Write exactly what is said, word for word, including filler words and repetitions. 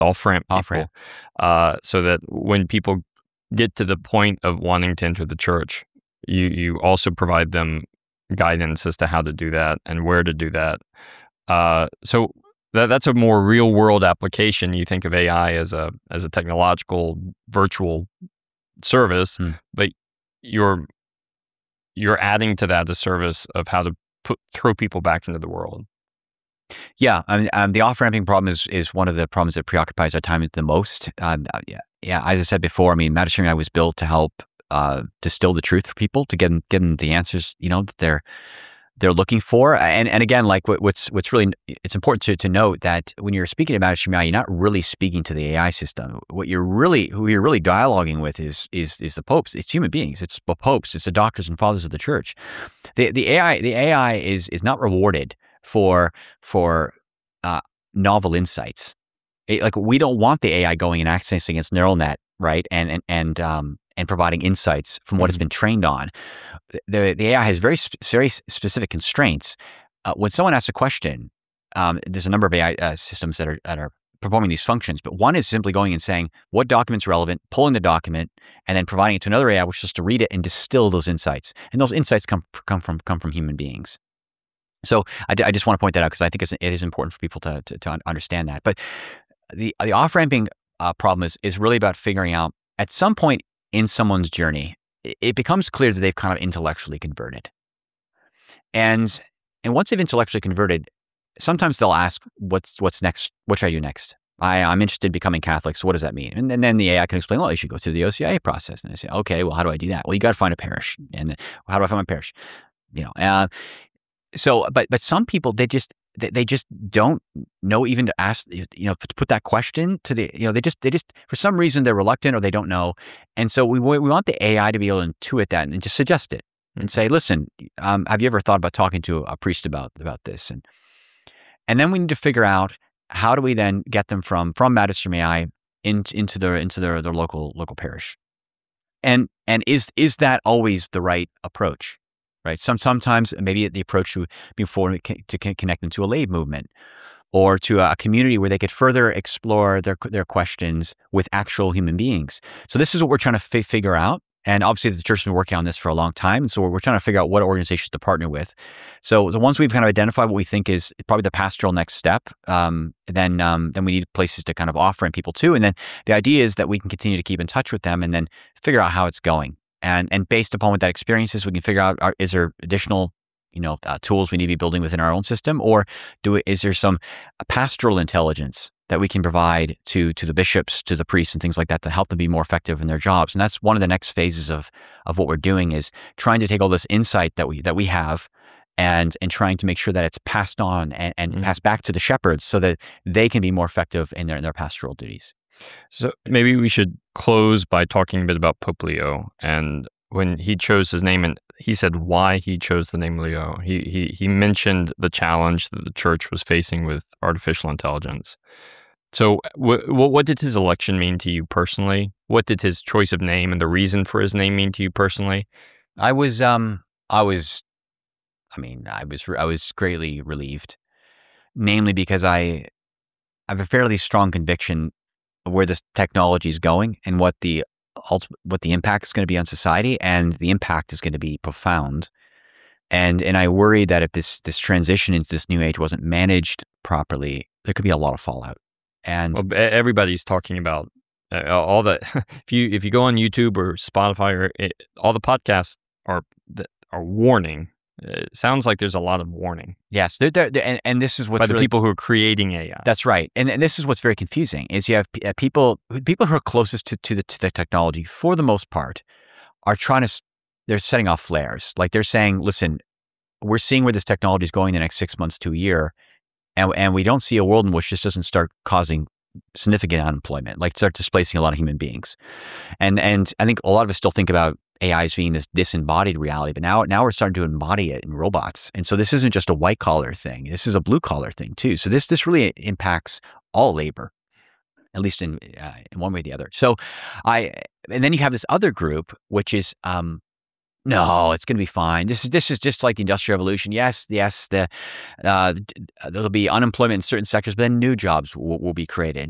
off-ramp people, Off-ramp. uh, so that when people get to the point of wanting to enter the church, you you also provide them guidance as to how to do that and where to do that. Uh, so that that's a more real-world application. You think of A I as a as a technological virtual service, Hmm. but you're you're adding to that the service of how to put throw people back into the world. Yeah, I mean, um, the off-ramping problem is is one of the problems that preoccupies our time the most. Um, uh, yeah, yeah. As I said before, I mean, Magister A I was built to help uh, distill the truth for people, to get them, get them the answers, you know, that they're they're looking for. And and again, like what, what's what's really it's important to to note that when you're speaking about Magister A I, you're not really speaking to the A I system. What you're really who you're really dialoguing with is is is the popes. It's human beings. It's the popes. It's the doctors and fathers of the church. The the A I the A I is is not rewarded for for uh, novel insights. It, like we don't want the A I going and accessing its neural net, right? And and and um and providing insights from what Mhm. it's been trained on. The the A I has very sp- very specific constraints. Uh, when someone asks a question, um, there's a number of A I uh, systems that are that are performing these functions, but one is simply going and saying what document's relevant, pulling the document, and then providing it to another A I, which is just to read it and distill those insights. And those insights come come from come from human beings. So I, d- I just want to point that out because I think it's, it is important for people to, to, to understand that. But the the off-ramping uh, problem is is really about figuring out at some point in someone's journey, it, it becomes clear that they've kind of intellectually converted. And and once they've intellectually converted, sometimes they'll ask, what's what's next? What should I do next? I, I'm interested in becoming Catholic, so what does that mean? And, and then the A I can explain, well, you should go through the O C I A process. And I say, okay, well, how do I do that? Well, you got to find a parish. And then, how do I find my parish? You know, uh, So, but but some people they just they, they just don't know even to ask, you know, to put that question to the, you know, they just they just for some reason they're reluctant or they don't know, and so we we want the A I to be able to intuit that and just suggest it and say, listen, um, have you ever thought about talking to a priest about about this? And and then we need to figure out how do we then get them from from Magister A I into into their into their their local local parish, and and is is that always the right approach? Right. Some sometimes maybe the approach would be for to connect them to a lay movement or to a community where they could further explore their their questions with actual human beings. So this is what we're trying to f- figure out. And obviously the church has been working on this for a long time. So we're trying to figure out what organizations to partner with. So the ones we've kind of identified what we think is probably the pastoral next step, um, then um, then we need places to kind of offer in people too. And then the idea is that we can continue to keep in touch with them and then figure out how it's going. And and based upon what that experience is, we can figure out, are, is there additional, you know, uh, tools we need to be building within our own system, or do we, is there some pastoral intelligence that we can provide to to the bishops, to the priests, and things like that to help them be more effective in their jobs? And that's one of the next phases of of what we're doing is trying to take all this insight that we that we have, and and trying to make sure that it's passed on and, and Mm. passed back to the shepherds so that they can be more effective in their in their pastoral duties. So maybe we should close by talking a bit about Pope Leo and when he chose his name, and he said why he chose the name Leo. He he he mentioned the challenge that the church was facing with artificial intelligence. So what what did his election mean to you personally? What did his choice of name and the reason for his name mean to you personally? I was um I was I mean I was I was greatly relieved, namely because I I have a fairly strong conviction of where this technology is going and what the ultimate, what the impact is going to be on society, and the impact is going to be profound. And and I worry that if this this transition into this new age wasn't managed properly, there could be a lot of fallout. And Well, e- everybody's talking about uh, all the if you if you go on YouTube or Spotify or it, all the podcasts are that are warning. It sounds like there's a lot of warning yes, they're, they're, they're- and, and this is what's by the really, people who are creating A I. that's right. And, and this is what's very confusing is you have p- uh, people who- people who are closest to, to the to the technology for the most part are trying to s- they're setting off flares. Like they're saying, listen, we're seeing where this technology is going the next six months to a year, and and we don't see a world in which this doesn't start causing significant unemployment, like start displacing a lot of human beings. And and I think a lot of us still think about A I as being this disembodied reality, but now now we're starting to embody it in robots. And so this isn't just a white collar thing; this is a blue collar thing too. So this this really impacts all labor, at least in uh, in one way or the other. So I and then you have this other group, which is um, no, it's going to be fine. This is this is just like the Industrial Revolution. Yes, yes, the uh, there'll be unemployment in certain sectors, but then new jobs will, will be created.